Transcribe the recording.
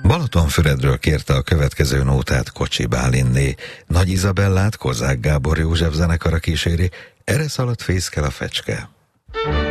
Balatonfüredről kérte a következő nótát Kocsi Bálinné. Nagy Izabellát Kozák Gábor József zenekara kíséri, erre szaladt fészkel a fecske.